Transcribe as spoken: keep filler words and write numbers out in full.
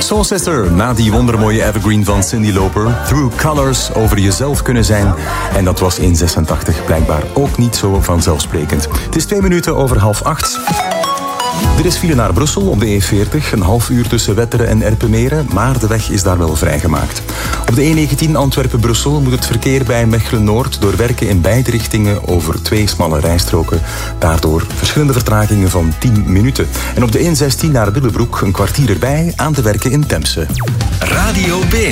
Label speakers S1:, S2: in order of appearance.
S1: Soul Sister, na die wondermooie evergreen van Cyndi Lauper. Through Colors, over jezelf kunnen zijn. En dat was in zesentachtig blijkbaar ook niet zo vanzelfsprekend. Het is twee minuten over half acht. Er is file naar Brussel op de E veertig, een half uur tussen Wetteren en Erpenmeren, maar de weg is daar wel vrijgemaakt. Op de E negentien Antwerpen-Brussel moet het verkeer bij Mechelen-Noord doorwerken in beide richtingen over twee smalle rijstroken. Daardoor verschillende vertragingen van tien minuten. En op de E zestien naar Willebroek een kwartier erbij aan te werken in Temse.
S2: Radio B.